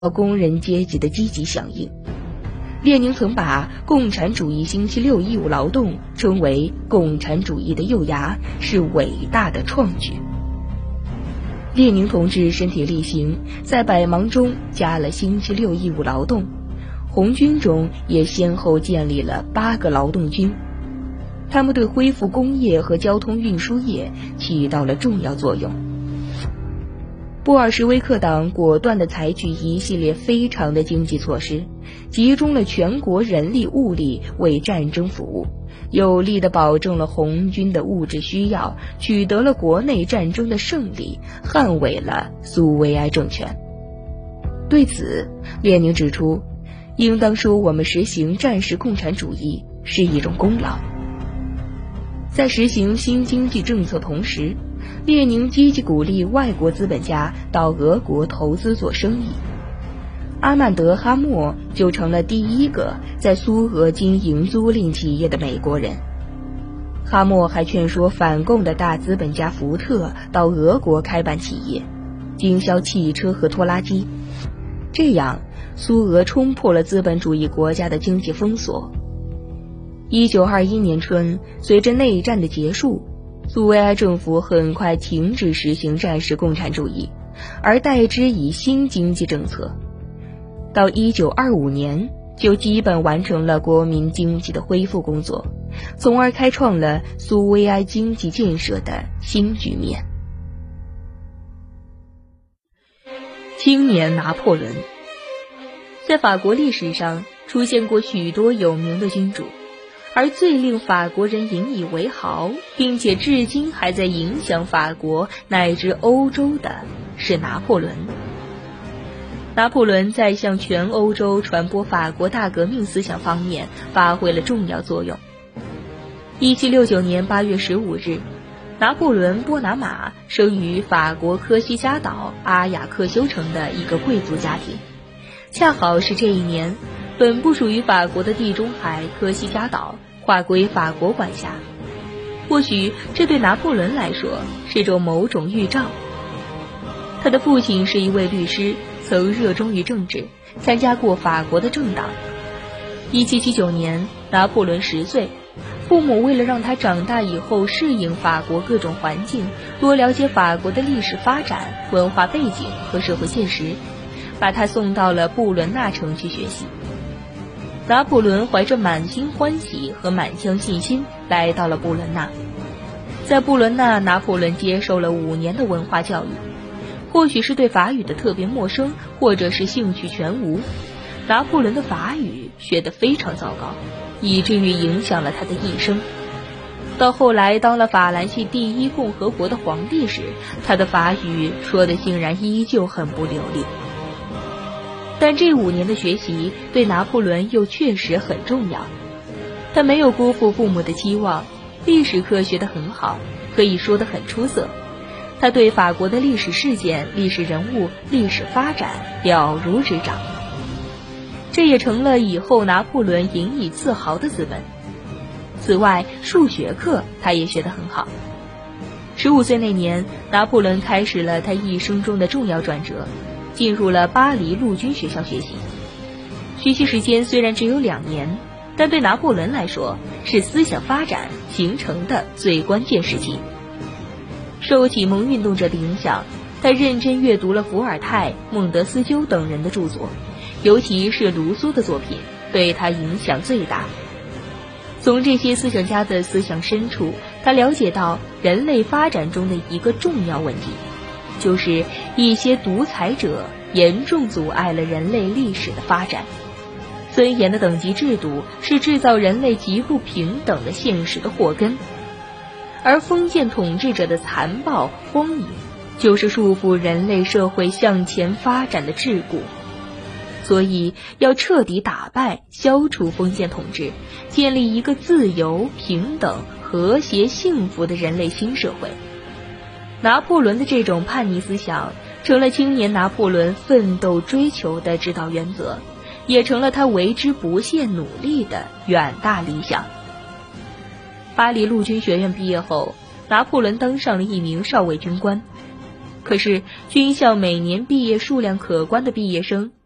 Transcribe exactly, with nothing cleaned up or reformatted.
工人阶级的积极响应。列宁曾把共产主义星期六义务劳动称为共产主义的幼芽，是伟大的创举。列宁同志身体力行，在百忙中加了星期六义务劳动，红军中也先后建立了八个劳动军，他们对恢复工业和交通运输业起到了重要作用。布尔什维克党果断地采取一系列非常的经济措施，集中了全国人力物力为战争服务，有力地保证了红军的物质需要，取得了国内战争的胜利，捍卫了苏维埃政权。对此，列宁指出，应当说我们实行战时共产主义是一种功劳。在实行新经济政策同时，列宁积极鼓励外国资本家到俄国投资做生意。阿曼德·哈默就成了第一个在苏俄经营租赁企业的美国人。哈默还劝说反共的大资本家福特到俄国开办企业，经销汽车和拖拉机。这样，苏俄冲破了资本主义国家的经济封锁。一九二一年春，随着内战的结束，苏维埃政府很快停止实行战时共产主义，而代之以新经济政策。到一九二五年，就基本完成了国民经济的恢复工作，从而开创了苏维埃经济建设的新局面。青年拿破仑。在法国历史上出现过许多有名的君主，而最令法国人引以为豪，并且至今还在影响法国乃至欧洲的是拿破仑。拿破仑在向全欧洲传播法国大革命思想方面发挥了重要作用。一七六九年八月十五日，拿破仑·波拿马生于法国科西嘉岛阿雅克修城的一个贵族家庭，恰好是这一年，本不属于法国的地中海科西嘉岛划归法国管辖。或许这对拿破仑来说是种某种预兆。他的父亲是一位律师，曾热衷于政治，参加过法国的政党。一七七九年，拿破仑十岁，父母为了让他长大以后适应法国各种环境，多了解法国的历史发展、文化背景和社会现实，把他送到了布伦纳城去学习。拿破仑怀着满心欢喜和满腔信心来到了布伦纳。在布伦纳，拿破仑接受了五年的文化教育，或许是对法语的特别陌生，或者是兴趣全无，拿破仑的法语学得非常糟糕，以至于影响了他的一生。到后来当了法兰西第一共和国的皇帝时，他的法语说的竟然依旧很不流利。但这五年的学习对拿破仑又确实很重要，他没有辜负父母的期望，历史课学得很好，可以说得很出色。他对法国的历史事件、历史人物、历史发展了如指掌，这也成了以后拿破仑引以自豪的资本。此外，数学课他也学得很好。十五岁那年，拿破仑开始了他一生中的重要转折，进入了巴黎陆军学校学习。学习时间虽然只有两年，但对拿破仑来说是思想发展形成的最关键时期。受启蒙运动者的影响，他认真阅读了伏尔泰、孟德斯鸠等人的著作，尤其是卢梭的作品对他影响最大。从这些思想家的思想深处，他了解到人类发展中的一个重要问题，就是一些独裁者严重阻碍了人类历史的发展。森严的等级制度是制造人类极不平等的现实的祸根，而封建统治者的残暴荒淫就是束缚人类社会向前发展的桎梏。所以要彻底打败、消除封建统治，建立一个自由、平等、和谐、幸福的人类新社会。拿破仑的这种叛逆思想成了青年拿破仑奋斗追求的指导原则，也成了他为之不懈努力的远大理想。巴黎陆军学院毕业后，拿破仑当上了一名少尉军官。可是军校每年毕业数量可观的毕业生